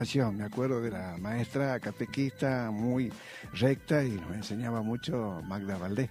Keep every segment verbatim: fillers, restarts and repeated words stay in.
Me acuerdo de la maestra catequista muy recta y nos enseñaba mucho Magda Valdés.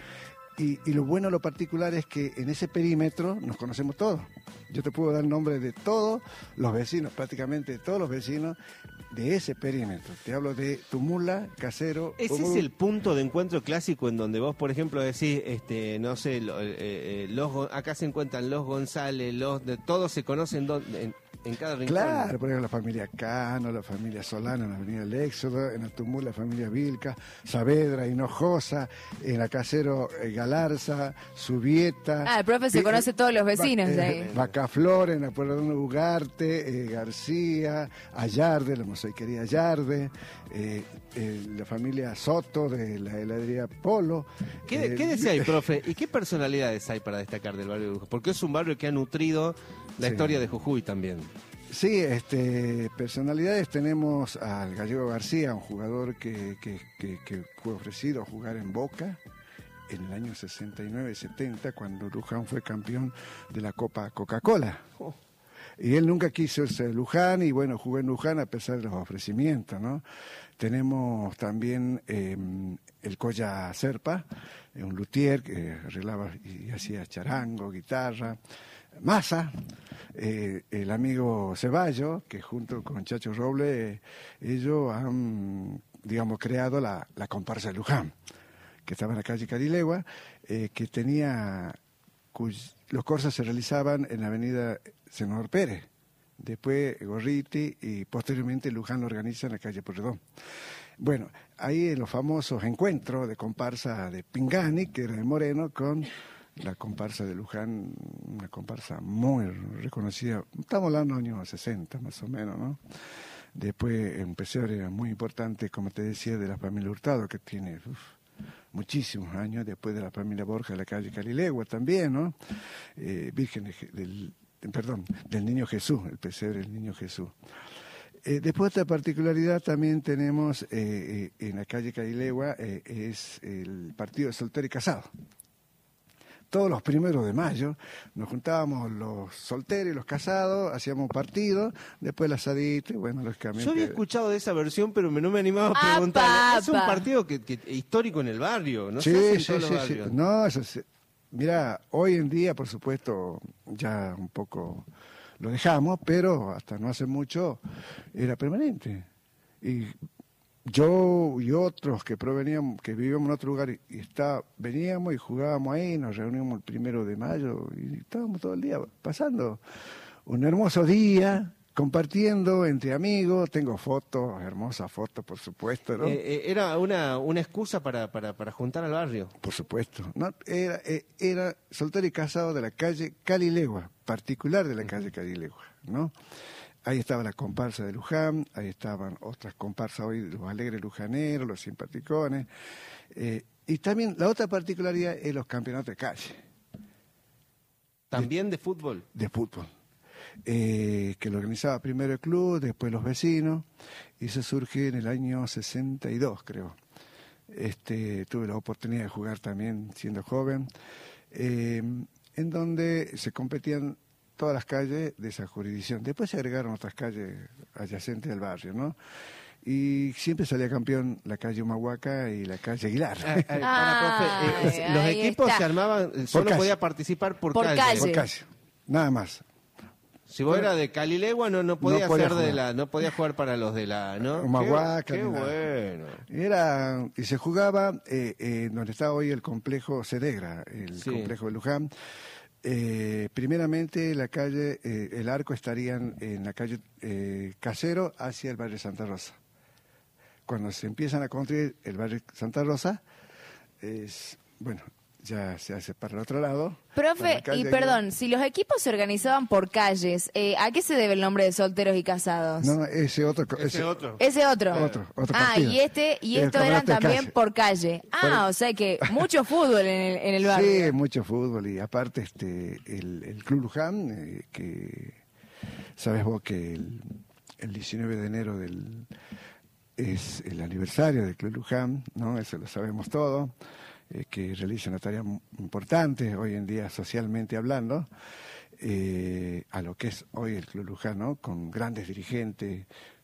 Y, y lo bueno, lo particular es que en ese perímetro nos conocemos todos. Yo te puedo dar nombre de todos los vecinos, prácticamente todos los vecinos de ese perímetro. Te hablo de Tumula, Casero. Ese Uburu. Es el punto de encuentro clásico en donde vos, por ejemplo, decís, este, no sé, lo, eh, eh, los acá se encuentran los González, los de todos se conocen donde, en, en cada rincón. Claro, por ejemplo, la familia Cano, la familia Solano en la Avenida del Éxodo, en Atumul la familia Vilca, Saavedra, Hinojosa, en la Casero eh, Galarza, Subieta. Ah, el profe se eh, conoce todos los vecinos de ahí. Eh, Vacaflor, en la Puebla Ugarte, eh, García, Ayarde, la mosaiquería Ayarde, eh, eh, la familia Soto de la heladería Polo. ¿Qué, eh, ¿Qué decía ahí, profe? ¿Y qué personalidades hay para destacar del barrio de Jujuy? Porque es un barrio que ha nutrido la Sí. historia de Jujuy también. Sí, este, personalidades tenemos al Gallego García, un jugador que, que, que, que fue ofrecido a jugar en Boca en el año sesenta y nueve setenta, cuando Luján fue campeón de la Copa Coca-Cola. Oh. Y él nunca quiso irse de Luján y bueno, jugó en Luján a pesar de los ofrecimientos, ¿no? Tenemos también eh, el Colla Serpa, un luthier que arreglaba y hacía charango, guitarra. Massa, eh, el amigo Ceballo, que junto con Chacho Roble, eh, ellos han, digamos, creado la, la comparsa de Luján, que estaba en la calle Carilegua, eh, que tenía, cuy, los corsas se realizaban en la avenida Senador Pérez, después Gorriti y posteriormente Luján lo organiza en la calle Porredón. Bueno, ahí en los famosos encuentros de comparsa de Pingani, que era de Moreno, con la comparsa de Luján, una comparsa muy reconocida, estamos hablando de los años sesenta más o menos, ¿no? Después en Pesebre, muy importante, como te decía, de la familia Hurtado, que tiene uf, muchísimos años, después de la familia Borja de la calle Calilegua también, ¿no? Eh, Virgen de, del, perdón, del Niño Jesús, el Pesebre del Niño Jesús. Eh, después otra particularidad también tenemos eh, eh, en la calle Calilegua, eh, es el partido de soltero y casado. Todos los primeros de mayo nos juntábamos los solteros y los casados, hacíamos partido, después el asadito y bueno, los caminos. Yo había escuchado de esa versión, pero me, no me animaba a Ah, preguntar. Es un papá. partido que, que histórico en el barrio, ¿no? Sí, Se hace en sí, todos sí, los sí. barrios. No, eso sí. Mira, hoy en día, por supuesto, ya un poco lo dejamos, pero hasta no hace mucho era permanente. Y yo y otros que proveníamos, que vivíamos en otro lugar y, y está, veníamos y jugábamos ahí, nos reuníamos el primero de mayo y estábamos todo el día pasando un hermoso día, compartiendo entre amigos. Tengo fotos, hermosas fotos, por supuesto, ¿no? Eh, eh, era una, una excusa para, para, para juntar al barrio. Por supuesto. No, era, eh, era soltero y casado de la calle Calilegua, particular de la calle Calilegua, ¿no? Ahí estaba la comparsa de Luján, ahí estaban otras comparsas hoy, los alegres lujaneros, los simpaticones. Eh, y también la otra particularidad es los campeonatos de calle. También de, de fútbol. De fútbol. Eh, que lo organizaba primero el club, después los vecinos, y se surge en el año sesenta y dos, creo. Este, tuve la oportunidad de jugar también siendo joven, eh, en donde se competían todas las calles de esa jurisdicción. Después se agregaron otras calles adyacentes del barrio, ¿no? Y siempre salía campeón la calle Humahuaca y la calle Aguilar. Ah, ah, para, profe, eh, Ay, los ahí equipos está. se armaban, solo calle. podía participar por, Por calle. calle. Por calle, nada más. Si vos eras de Calilegua no, no podía No podía ser de jugar. la, no podía jugar para los de la, ¿no? Humahuaca, Qué, qué ni nada. bueno. Era, y se jugaba eh, eh, donde está hoy el complejo Cedegra, el Sí. complejo de Luján. Eh, primeramente la calle, eh, el arco estarían en la calle eh, Casero hacia el barrio Santa Rosa. Cuando se empiezan a construir el barrio Santa Rosa, es, bueno, ya se hace para el otro lado. Profe, y perdón, si los equipos se organizaban por calles, eh, ¿a qué se debe el nombre de solteros y casados? No, no, ese otro. Ese otro. Ese otro. Otro, otro ah, partido. y este y El estos eran campeonato de también calle. por calle. Ah, Por el- o sea que mucho fútbol en el, en el barrio. Sí, mucho fútbol y aparte este el, el Club Luján, eh, que sabes vos que el, el diecinueve de enero del es el aniversario del Club Luján, ¿no? Eso lo sabemos todo, eh, que realiza una tarea m- importante hoy en día socialmente hablando, eh, a lo que es hoy el Club Luján, ¿no? Con grandes dirigentes,